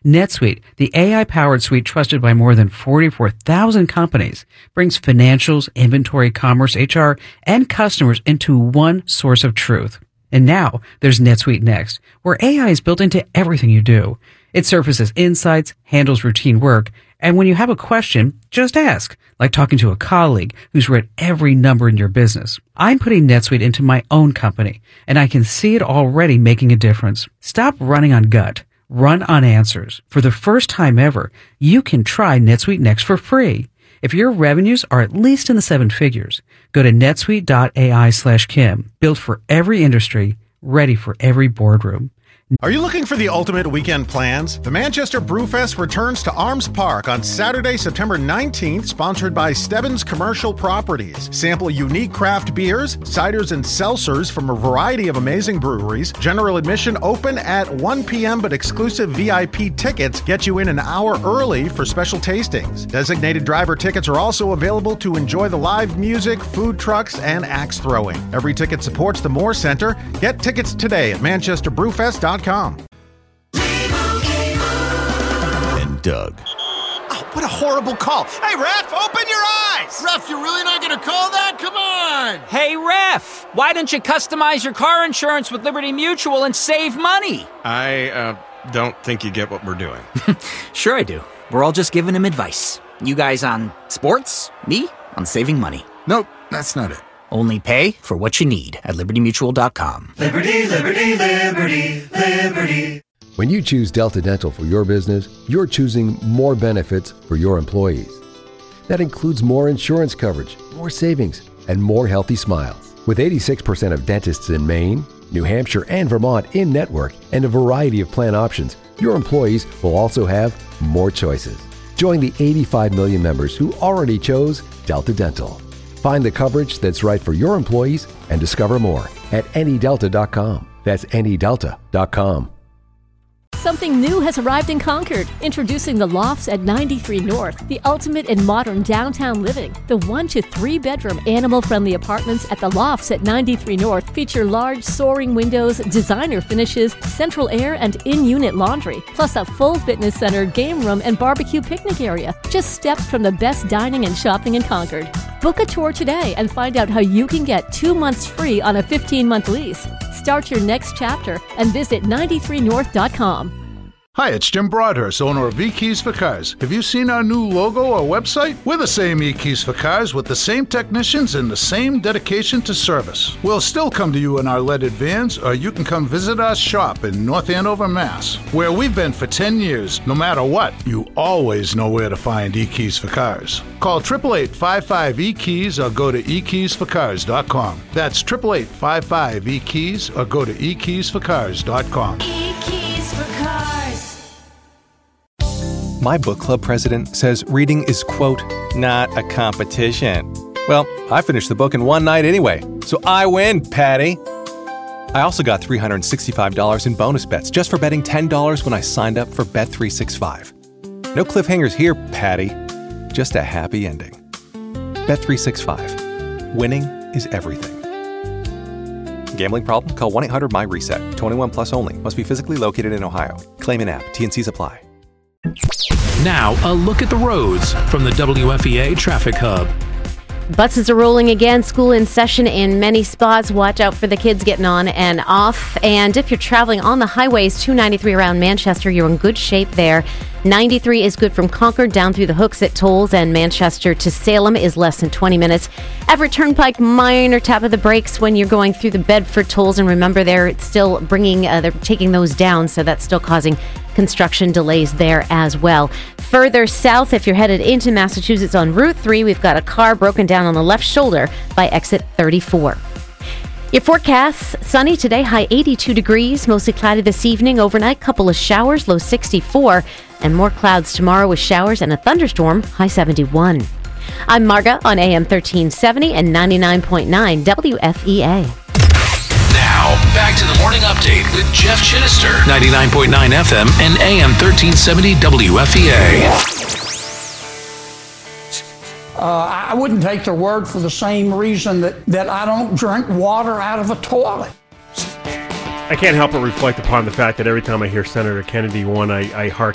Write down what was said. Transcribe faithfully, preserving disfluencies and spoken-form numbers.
NetSuite, the A I-powered suite trusted by more than forty-four thousand companies, brings financials, inventory, commerce, H R, and customers into one source of truth. And now there's NetSuite Next, where A I is built into everything you do. It surfaces insights, handles routine work, and when you have a question, just ask, like talking to a colleague who's read every number in your business. I'm putting NetSuite into my own company, and I can see it already making a difference. Stop running on gut. Run on answers. For the first time ever, you can try NetSuite Next for free. If your revenues are at least in the seven figures, go to netsuite.ai slash Kim. Built for every industry, ready for every boardroom. Are you looking for the ultimate weekend plans? The Manchester Brewfest returns to Arms Park on Saturday, September nineteenth, sponsored by Stebbins Commercial Properties. Sample unique craft beers, ciders, and seltzers from a variety of amazing breweries. General admission open at one p.m., but exclusive V I P tickets get you in an hour early for special tastings. Designated driver tickets are also available to enjoy the live music, food trucks, and axe throwing. Every ticket supports the Moore Center. Get tickets today at manchester brewfest dot com. And Doug. Oh, what a horrible call. Hey, ref, open your eyes! Ref, you're really not going to call that? Come on! Hey, ref, why don't you customize your car insurance with Liberty Mutual and save money? I, uh, don't think you get what we're doing. Sure I do. We're all just giving him advice. You guys on sports, me on saving money. Nope, that's not it. Only pay for what you need at liberty mutual dot com. Liberty, liberty, liberty, liberty. When you choose Delta Dental for your business, you're choosing more benefits for your employees. That includes more insurance coverage, more savings, and more healthy smiles. With eighty-six percent of dentists in Maine, New Hampshire, and Vermont in network, and a variety of plan options, your employees will also have more choices. Join the eighty-five million members who already chose Delta Dental. Find the coverage that's right for your employees and discover more at any delta dot com. That's any delta dot com. Something new has arrived in Concord. Introducing the Lofts at ninety-three North, the ultimate in modern downtown living. The one to three bedroom animal-friendly apartments at the Lofts at ninety-three North feature large soaring windows, designer finishes, central air, and in-unit laundry, plus a full fitness center, game room, and barbecue picnic area. Just steps from the best dining and shopping in Concord. Book a tour today and find out how you can get two months free on a fifteen-month lease. Start your next chapter and visit ninety-three north dot com. Hi, it's Jim Broadhurst, owner of E-Keys for Cars. Have you seen our new logo or website? We're the same E-Keys for Cars with the same technicians and the same dedication to service. We'll still come to you in our leaded vans, or you can come visit our shop in North Andover, Mass, where we've been for ten years. No matter what, you always know where to find E-Keys for Cars. Call eight eight eight, five five, E keys or go to e keys for cars dot com. That's eight eight eight, five five, E keys or go to e keys for cars dot com. E-Keys for Cars. My book club president says reading is, quote, not a competition. Well, I finished the book in one night anyway, so I win, Patty. I also got three hundred sixty-five dollars in bonus bets just for betting ten dollars when I signed up for Bet three sixty-five. No cliffhangers here, Patty. Just a happy ending. Bet three sixty-five. Winning is everything. Gambling problem? Call one eight hundred M Y reset. twenty-one plus only. Must be physically located in Ohio. Claim in app. T and C's apply. Now, a look at the roads from the W F E A Traffic Hub. Buses are rolling again. School in session in many spots. Watch out for the kids getting on and off. And if you're traveling on the highways, two ninety-three around Manchester, you're in good shape there. ninety-three is good from Concord down through the Hooksett tolls, and Manchester to Salem is less than twenty minutes. Everett Turnpike, minor tap of the brakes when you're going through the Bedford tolls, and remember they're still bringing, uh, they're taking those down, so that's still causing construction delays there as well. Further south, if you're headed into Massachusetts on Route three, we've got a car broken down on the left shoulder by exit thirty-four. Your forecast, sunny today, high eighty-two degrees, mostly cloudy this evening. Overnight, couple of showers, low sixty-four, and more clouds tomorrow with showers and a thunderstorm, high seventy-one. I'm Marga on A M thirteen seventy and ninety-nine point nine W F E A. Now, back to the morning update with Jeff Chittister, ninety-nine point nine F M and A M thirteen seventy W F E A. Uh, I wouldn't take their word for the same reason that, that I don't drink water out of a toilet. I can't help but reflect upon the fact that every time I hear Senator Kennedy one, I, I hark